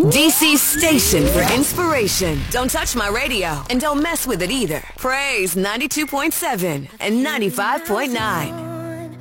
DC station for inspiration. Don't touch my radio and don't mess with it either. Praise 92.7 and 95.9.